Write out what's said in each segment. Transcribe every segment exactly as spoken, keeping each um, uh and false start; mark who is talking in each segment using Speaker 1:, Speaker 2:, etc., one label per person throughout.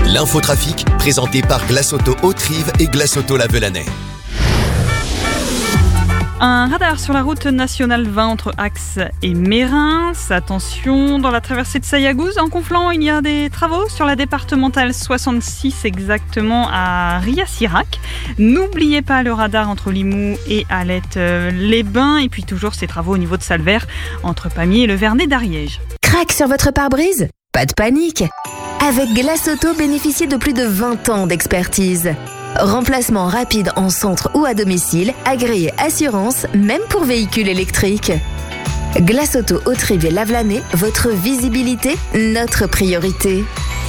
Speaker 1: L'infotrafic, présenté par Glace Auto Haute-Rive et Glace Auto Lavelanet.
Speaker 2: Un radar sur la route nationale vingt entre Axe et Mérins. Attention, dans la traversée de Sayagouz, en Conflans, il y a des travaux sur la départementale soixante-six exactement à Ria-Sirac. N'oubliez pas le radar entre Limoux et Alette-les-Bains. Et puis toujours ces travaux au niveau de Salvert entre Pamiers et le Vernet d'Ariège.
Speaker 3: Crac sur votre pare-brise ? Pas de panique. Avec Glace Auto, bénéficiez de plus de vingt ans d'expertise. Remplacement rapide en centre ou à domicile, agréé assurance, même pour véhicules électriques. Glace Auto Haute-Rive et Lavelanet, votre visibilité, notre priorité.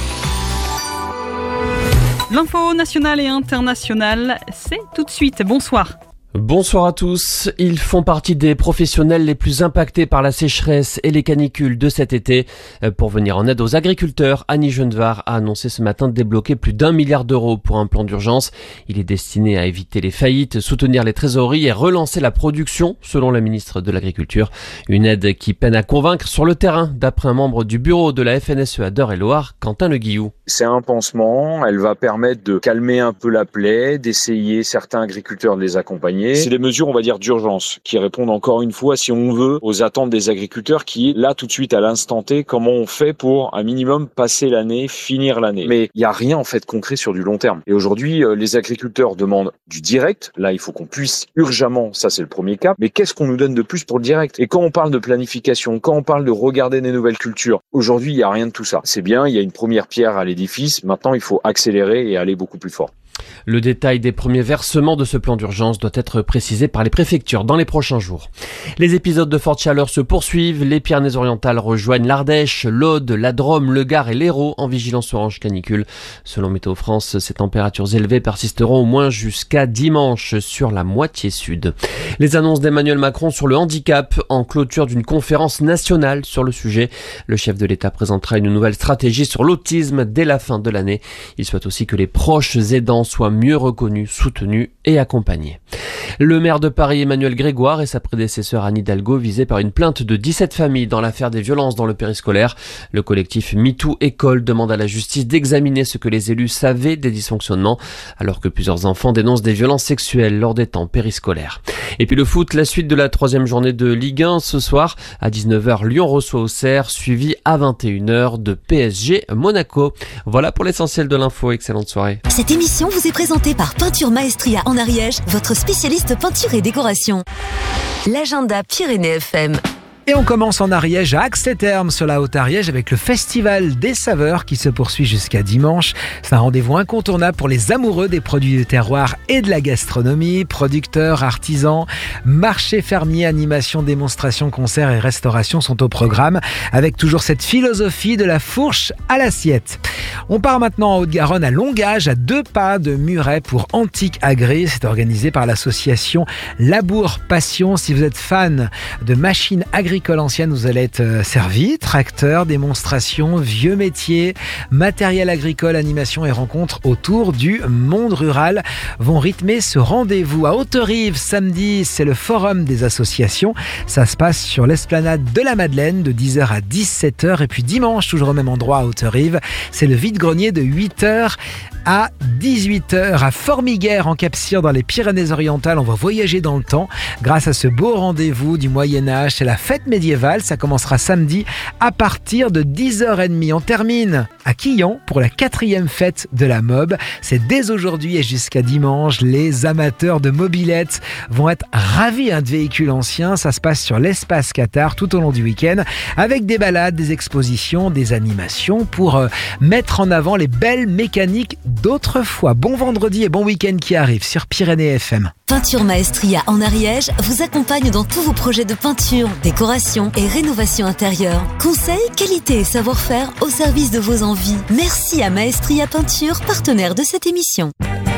Speaker 2: L'info nationale et internationale, c'est tout de suite. Bonsoir.
Speaker 4: Bonsoir à tous. Ils font partie des professionnels les plus impactés par la sécheresse et les canicules de cet été. Pour venir en aide aux agriculteurs, Annie Genevard a annoncé ce matin de débloquer plus d'un milliard d'euros pour un plan d'urgence. Il est destiné à éviter les faillites, soutenir les trésoreries et relancer la production, selon la ministre de l'Agriculture. Une aide qui peine à convaincre sur le terrain, d'après un membre du bureau de la F N S E à d'Eure-et-Loir, Quentin Le Guillou.
Speaker 5: C'est un pansement, elle va permettre de calmer un peu la plaie, d'essayer certains agriculteurs de les accompagner. C'est des mesures, on va dire, d'urgence, qui répondent encore une fois, si on veut, aux attentes des agriculteurs, qui est là tout de suite à l'instant T, comment on fait pour un minimum passer l'année, finir l'année. Mais il n'y a rien en fait concret sur du long terme. Et aujourd'hui, les agriculteurs demandent du direct. Là, il faut qu'on puisse urgemment, ça c'est le premier cap. Mais qu'est-ce qu'on nous donne de plus pour le direct ? Et quand on parle de planification, quand on parle de regarder des nouvelles cultures, aujourd'hui, il n'y a rien de tout ça. C'est bien, il y a une première pierre à l'édifice. Maintenant, il faut accélérer et aller beaucoup plus fort.
Speaker 4: Le détail des premiers versements de ce plan d'urgence doit être précisé par les préfectures dans les prochains jours. Les épisodes de forte chaleur se poursuivent. Les Pyrénées-Orientales rejoignent l'Ardèche, l'Aude, la Drôme, le Gard et l'Hérault en vigilance orange canicule. Selon Météo France, ces températures élevées persisteront au moins jusqu'à dimanche sur la moitié sud. Les annonces d'Emmanuel Macron sur le handicap en clôture d'une conférence nationale sur le sujet. Le chef de l'État présentera une nouvelle stratégie sur l'autisme dès la fin de l'année. Il souhaite aussi que les proches aidants soient mieux reconnus, soutenus et accompagnés. Le maire de Paris, Emmanuel Grégoire, et sa prédécesseur Anne Hidalgo visés par une plainte de dix-sept familles dans l'affaire des violences dans le périscolaire. Le collectif MeToo École demande à la justice d'examiner ce que les élus savaient des dysfonctionnements, alors que plusieurs enfants dénoncent des violences sexuelles lors des temps périscolaires. Et puis le foot, la suite de la troisième journée de Ligue un ce soir. À dix-neuf heures, Lyon reçoit Auxerre, suivi à vingt et une heures de P S G Monaco. Voilà pour l'essentiel de l'info. Excellente soirée.
Speaker 6: Cette émission vous est présentée par Peinture Maestria en Ariège, votre spécialiste peinture et décoration. L'agenda Pyrénées F M.
Speaker 7: Et on commence en Ariège, à Axe-les-Thermes, sur la Haute-Ariège, avec le Festival des Saveurs qui se poursuit jusqu'à dimanche. C'est un rendez-vous incontournable pour les amoureux des produits du terroir et de la gastronomie. Producteurs, artisans, marchés fermiers, animations, démonstrations, concerts et restauration sont au programme, avec toujours cette philosophie de la fourche à l'assiette. On part maintenant en Haute-Garonne, à Longage, à deux pas de Muret pour Antique Agri. C'est organisé par l'association Labour Passion. Si vous êtes fan de machines agricoles anciennes, vous allez être servi. Tracteurs, démonstrations, vieux métiers, matériel agricole, animation et rencontres autour du monde rural vont rythmer ce rendez-vous. À Haute-Rive, samedi, c'est le forum des associations. Ça se passe sur l'esplanade de la Madeleine de dix heures à dix-sept heures. Et puis dimanche, toujours au même endroit à Haute-Rive, c'est le vide-grenier de huit heures à dix-huit heures. À Formiguères, en Cap-Cyr, dans les Pyrénées-Orientales, on va voyager dans le temps grâce à ce beau rendez-vous du Moyen-Âge. C'est la fête médiévale, ça commencera samedi à partir de dix heures trente. On termine à Quillan pour la quatrième fête de la mob. C'est dès aujourd'hui et jusqu'à dimanche. Les amateurs de mobylettes vont être ravis hein, de véhicules anciens. Ça se passe sur l'espace Qatar tout au long du week-end avec des balades, des expositions, des animations pour euh, mettre en avant les belles mécaniques d'autrefois. Bon vendredi et bon week-end qui arrive sur Pyrénées F M.
Speaker 6: Peinture Maestria en Ariège vous accompagne dans tous vos projets de peinture, décoration et rénovation intérieure. Conseils, qualité et savoir-faire au service de vos envies. Merci à Maestria Peinture, partenaire de cette émission.